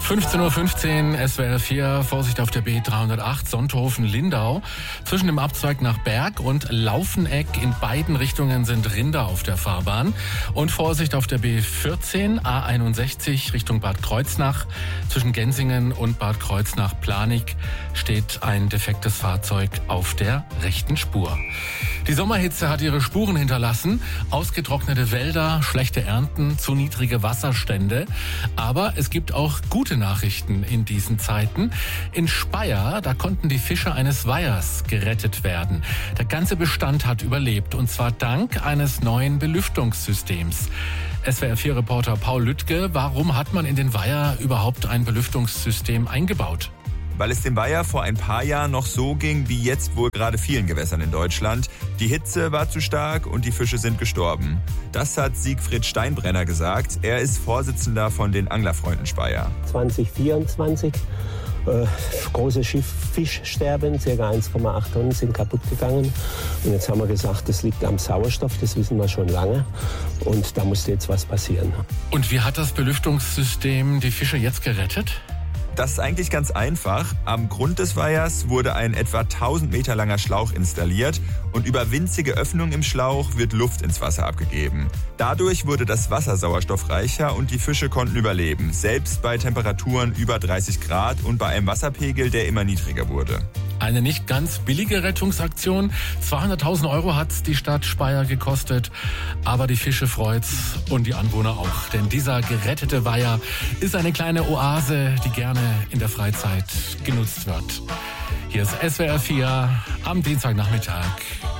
15:15 Uhr, SWR 4, Vorsicht auf der B308, Sonthofen-Lindau. Zwischen dem Abzweig nach Berg und Laufeneck in beiden Richtungen sind Rinder auf der Fahrbahn. Und Vorsicht auf der B14, A61 Richtung Bad Kreuznach. Zwischen Gensingen und Bad Kreuznach-Planig steht ein defektes Fahrzeug auf der rechten Spur. Die Sommerhitze hat ihre Spuren hinterlassen. Ausgetrocknete Wälder, schlechte Ernten, zu niedrige Wasserstände. Aber es gibt auch gute Nachrichten in diesen Zeiten. In Speyer, da konnten die Fische eines Weihers gerettet werden. Der ganze Bestand hat überlebt, und zwar dank eines neuen Belüftungssystems. SWR4-Reporter Paul Lüttke, warum hat man in den Weiher überhaupt ein Belüftungssystem eingebaut? Weil es dem Weiher vor ein paar Jahren noch so ging, wie jetzt wohl gerade vielen Gewässern in Deutschland. Die Hitze war zu stark und die Fische sind gestorben. Das hat Siegfried Steinbrenner gesagt. Er ist Vorsitzender von den Anglerfreunden Speyer. 2024 große Fischsterben, ca. 1,8 Tonnen sind kaputt gegangen. Und jetzt haben wir gesagt, das liegt am Sauerstoff, das wissen wir schon lange. Und da musste jetzt was passieren. Und wie hat das Belüftungssystem die Fische jetzt gerettet? Das ist eigentlich ganz einfach. Am Grund des Weihers wurde ein etwa 1000 Meter langer Schlauch installiert und über winzige Öffnungen im Schlauch wird Luft ins Wasser abgegeben. Dadurch wurde das Wasser sauerstoffreicher und die Fische konnten überleben, selbst bei Temperaturen über 30 Grad und bei einem Wasserpegel, der immer niedriger wurde. Eine nicht ganz billige Rettungsaktion. 200.000 Euro hat's die Stadt Speyer gekostet. Aber die Fische freut's und die Anwohner auch. Denn dieser gerettete Weiher ist eine kleine Oase, die gerne in der Freizeit genutzt wird. Hier ist SWR 4 am Dienstagnachmittag.